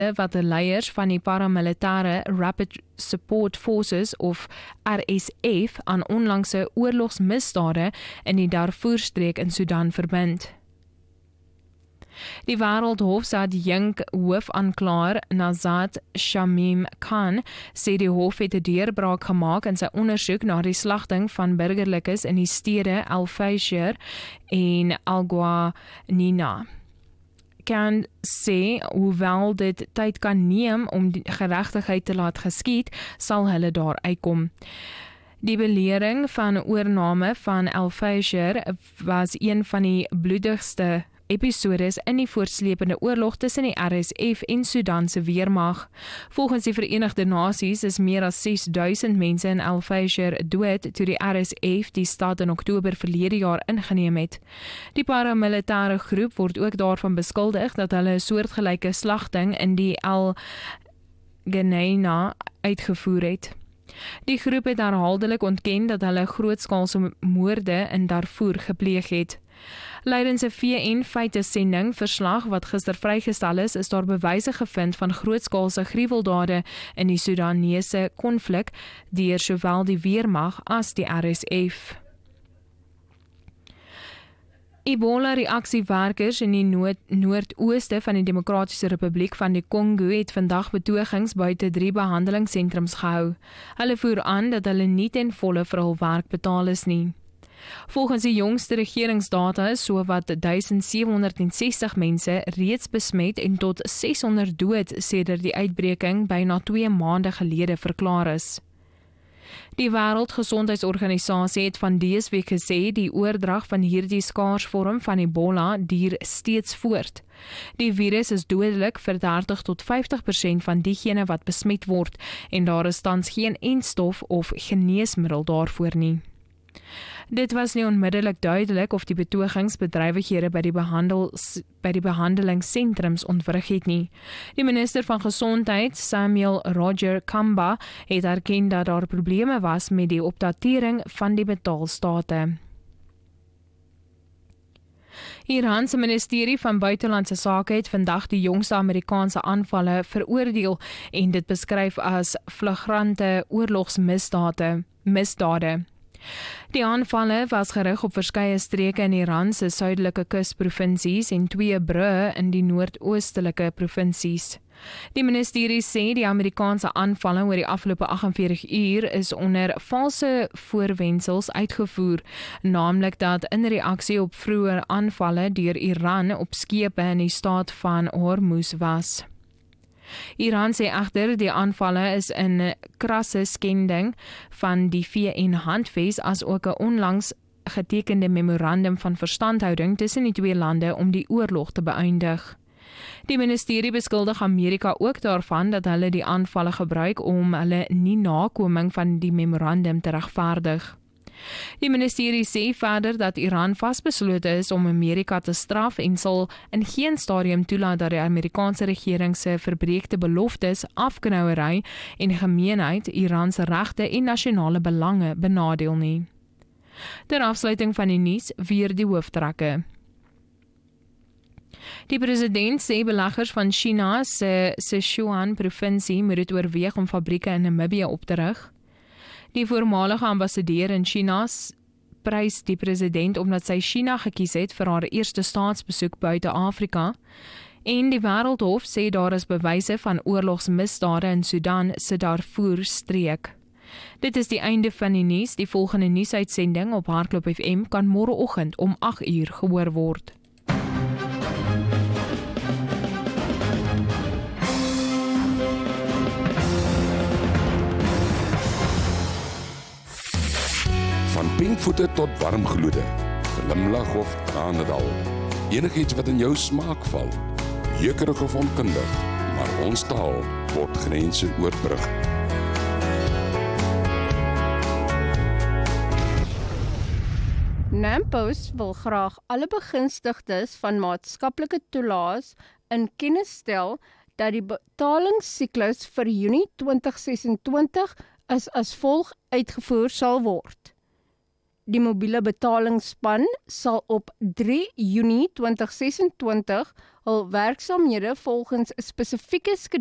wat die leiers van die paramilitêre Rapid Support Forces of RSF aan onlangse oorlogsmisdade in die Darfur-streek in Sudan verbind. Die Wêreldhof se adjunk hoofaanklaer Nazat Shamim Khan sê die hof het 'n deurbraak gemaak in sy ondersoek na die slagting van burgerlikes in die stede Al-Fasher en Al-Gwanina. Khan sê, hoewel dit tyd kan neem om die geregtigheid te laat geskied, sal hulle daar uitkom. Die belering van oorname van Al-Fasher was een van die bloedigste episodes in die voortsleepende oorlog tussen die RSF en Sudan se weermag. Volgens die Verenigde Nasies is meer as 6000 mense in Al-Fasher dood toe die RSF die stad in Oktober verlede jaar ingeneem het. Die paramilitêre groep word ook daarvan beskuldig dat hulle 'n soortgelyke slagting in die Al-Ghanina uitgevoer het. Die groep het herhaaldelik ontken dat hulle grootskaalse moorde in Darfur gepleeg het. Lydens 'n VN-feitesending verslag wat gister vrygestel is daar bewyse gevind van grootskaalse gruweldade in die Sudanese konflik deur sowel die weermag as die RSF. Ebola-reaksiewerkers in die noordooste van die Demokratiese Republiek van die Kongo het vandag betogings buite 3 behandelingssentrums gehou. Hulle voer aan dat hulle nie ten volle vir hul werk betaal is nie. Volgens die jongste regeringsdata is sowat 1760 mense reeds besmet en tot 600 dood sedert die uitbreking byna 2 maande gelede verklaar is. Die Wêreldgesondheidsorganisasie het van dese week gesê die oordrag van hierdie skaarsvorm van Ebola duur steeds voort. Die virus is dodelik vir 30 tot 50% van diegene wat besmet word en daar is tans geen enstof of geneesmiddel daarvoor nie. Dit was nie onmiddellik duidelik of die betogingsbedrywighede by die behandelingssentrums ontwrig het nie. Die minister van Gesondheid, Samuel Roger Kamba, het erken dat daar probleme was met die opdatering van die betaalstate. Iran se ministerie van buitelandse sake het vandag die jongste Amerikaanse aanvalle veroordeel en dit beskryf as flagrante oorlogsmisdade. Die aanvalle was gerig op verskeie streke in Iran se suidelike kusprovinsies en 2 brûe in die noordoostelike provinsies. Die ministerie sê die Amerikaanse aanvalle oor die afgelope 48 uur is onder valse voorwendsels uitgevoer, naamlik dat in reaksie op vroeë aanvalle deur Iran op skepe in die staat van Hormuz was. Iran sê egter die aanvalle is 'n krasse skending van die VN-handves as ook 'n onlangs getekende memorandum van verstandhouding tussen die twee lande om die oorlog te beëindig. Die ministerie beskuldig Amerika ook daarvan dat hulle die aanvalle gebruik om hulle nie nakoming van die memorandum te regverdig. Die ministerie sê verder dat Iran vasbeslote is om Amerika te straf en sal in geen stadium toelaat dat die Amerikaanse regering se verbreekte beloftes, afknouery en gemeenheid Iran se regte en nasionale belange benadeel nie. Ter afsluiting van die nuus weer die hooftrekke. Die president sê beleggers van China se Sichuan-provinsie moet dit oorweeg om fabrieke in Namibië op te rig. Die voormalige ambassadeur in China prys die president omdat sy China gekies het vir haar eerste staatsbesoek buite Afrika. En die Wêreldhof sê daar is bewyse van oorlogsmisdade in Sudan se Darfur-streek. Dit is die einde van die nuus. Die volgende nuusuitsending op Hardloop FM kan môreoggend om 8 uur gehoor word. Van pinkvoete tot warmgloede, glimlag of tranendal, enigiets wat in jou smaak val, jeukerig of onkundig, maar ons taal word grense oorbrug. Nampos wil graag alle begunstigdes van maatskaplike toelaas in kennis stel dat die betalingssiklus vir Junie 2026 is as volg uitgevoer sal word. Die mobiele betalingsspan sal op 3 Junie 2026 hul werksaamhede volgens spesifieke